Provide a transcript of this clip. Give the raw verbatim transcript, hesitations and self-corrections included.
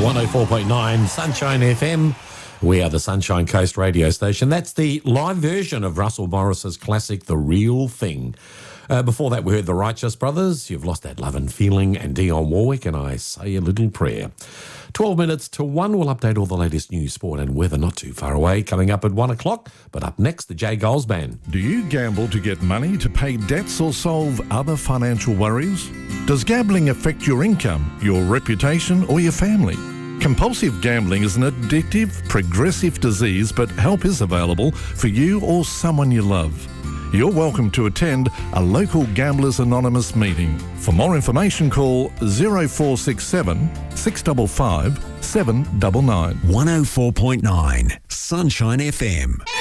one oh four point nine Sunshine F M. We are the Sunshine Coast radio station. That's the live version of Russell Morris's classic, The Real Thing. Uh, before that, we heard the Righteous Brothers, You've Lost That Love and Feeling, and Dionne Warwick, and I Say a Little Prayer. twelve minutes to one, we'll update all the latest news, sport and weather not too far away, coming up at one o'clock. But up next, the Jay Goals Band. Do you gamble to get money to pay debts or solve other financial worries? Does gambling affect your income, your reputation or your family? Compulsive gambling is an addictive, progressive disease, but help is available for you or someone you love. You're welcome to attend a local Gamblers Anonymous meeting. For more information, call oh four six seven, six five five, seven nine nine. one oh four point nine Sunshine F M.